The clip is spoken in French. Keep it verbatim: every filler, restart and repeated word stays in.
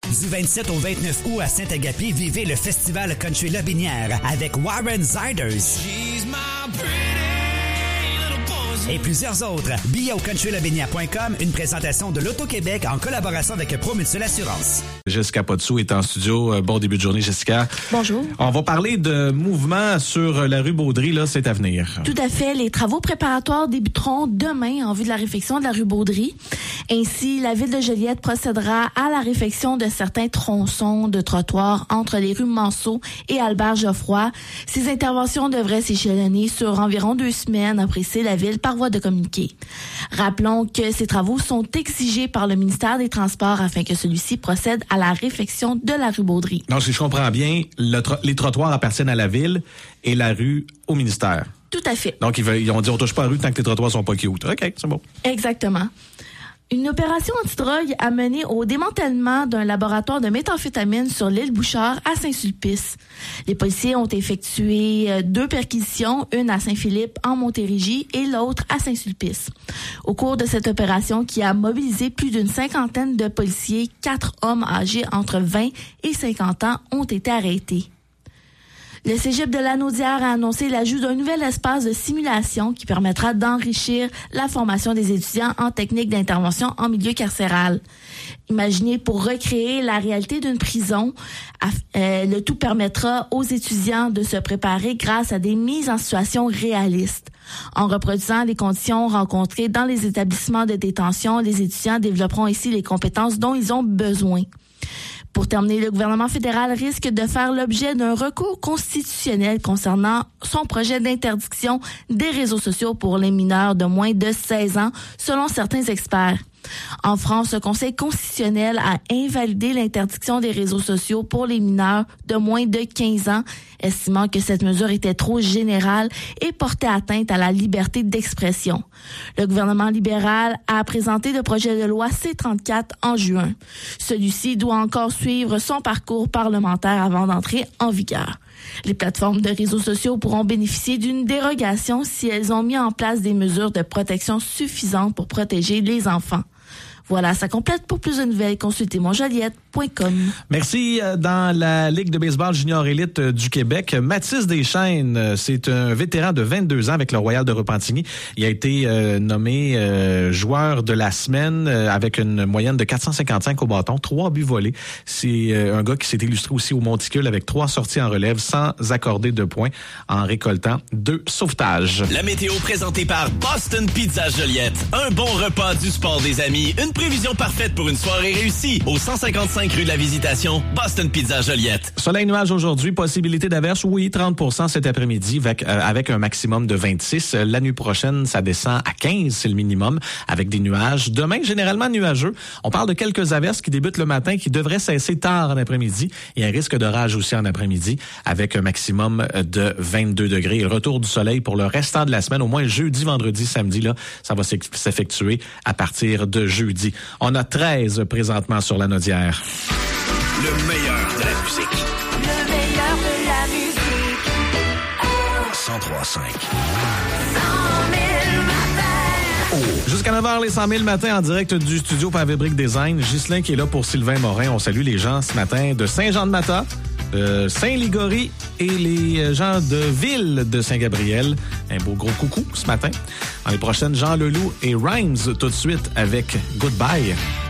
Du vingt-sept au vingt-neuf août à Saint-Agapi, vivez le festival Country Lobinière avec Warren Ziders et plusieurs autres. Billets au country lobinière point com, une présentation de l'Auto-Québec en collaboration avec Promutuelle Assurance. Jessica Potsou est en studio. Bon début de journée, Jessica. Bonjour. On va parler de mouvement sur la rue Baudry, là, c'est à venir. Tout à fait. Les travaux préparatoires débuteront demain en vue de la réfection de la rue Baudry. Ainsi, la Ville de Joliette procédera à la réfection de certains tronçons de trottoirs entre les rues Manceau et Albert-Geoffroy. Ces interventions devraient s'échelonner sur environ deux semaines, a précisé la Ville par voie de communiqué. Rappelons que ces travaux sont exigés par le ministère des Transports afin que celui-ci procède à la réfection de la rue Baudry. Donc, si je comprends bien, le tro- les trottoirs appartiennent à la Ville et la rue au ministère. Tout à fait. Donc, ils, veulent, ils ont dit on touche pas la rue tant que les trottoirs sont pas cute. OK, c'est bon. Exactement. Une opération antidrogue a mené au démantèlement d'un laboratoire de méthamphétamine sur l'île Bouchard à Saint-Sulpice. Les policiers ont effectué deux perquisitions, une à Saint-Philippe en Montérégie et l'autre à Saint-Sulpice. Au cours de cette opération qui a mobilisé plus d'une cinquantaine de policiers, quatre hommes âgés entre vingt et cinquante ans ont été arrêtés. Le Cégep de Lanaudière a annoncé l'ajout d'un nouvel espace de simulation qui permettra d'enrichir la formation des étudiants en technique d'intervention en milieu carcéral. Imaginé pour recréer la réalité d'une prison, euh, le tout permettra aux étudiants de se préparer grâce à des mises en situation réalistes. En reproduisant les conditions rencontrées dans les établissements de détention, les étudiants développeront ici les compétences dont ils ont besoin. Pour terminer, le gouvernement fédéral risque de faire l'objet d'un recours constitutionnel concernant son projet d'interdiction des réseaux sociaux pour les mineurs de moins de seize ans, selon certains experts. En France, le Conseil constitutionnel a invalidé l'interdiction des réseaux sociaux pour les mineurs de moins de quinze ans, estimant que cette mesure était trop générale et portait atteinte à la liberté d'expression. Le gouvernement libéral a présenté le projet de loi C trente-quatre en juin. Celui-ci doit encore suivre son parcours parlementaire avant d'entrer en vigueur. Les plateformes de réseaux sociaux pourront bénéficier d'une dérogation si elles ont mis en place des mesures de protection suffisantes pour protéger les enfants. Voilà, ça complète. Pour plus de nouvelles, consultez mon joliette point com. Merci. Dans la Ligue de baseball junior élite du Québec, Mathis Deschênes, c'est un vétéran de vingt-deux ans avec le Royal de Repentigny. Il a été euh, nommé euh, joueur de la semaine euh, avec une moyenne de quatre cent cinquante-cinq au bâton, trois buts volés. C'est euh, un gars qui s'est illustré aussi au monticule avec trois sorties en relève sans accorder de points en récoltant deux sauvetages. La météo présentée par Boston Pizza Joliette. Un bon repas du sport des amis. Une prévision parfaite pour une soirée réussie. Au cent cinquante-cinq rue de la Visitation, Boston Pizza Joliette. Soleil nuage aujourd'hui, possibilité d'averse, oui, trente pour cent cet après-midi avec, euh, avec un maximum de vingt-six. La nuit prochaine, ça descend à quinze, c'est le minimum, avec des nuages. Demain, généralement nuageux. On parle de quelques averses qui débutent le matin, qui devraient cesser tard en après-midi. Il y a un risque d'orage aussi en après-midi, avec un maximum de vingt-deux degrés. Et le retour du soleil pour le restant de la semaine, au moins jeudi, vendredi, samedi, là, ça va s'effectuer à partir de jeudi. On a treize présentement sur la Naudière. Le meilleur de la musique. Le meilleur de la musique. cent trois cinq. cent mille matins. Oh. Jusqu'à neuf heures, les cent mille matins en direct du studio Pavé-Brick Design. Ghislain qui est là pour Sylvain Morin. On salue les gens ce matin de Saint-Jean-de-Mata, de Saint-Ligory et les gens de Ville de Saint-Gabriel. Un beau gros coucou ce matin. Dans les prochaines, Jean Leloup et Rhymes tout de suite avec Goodbye.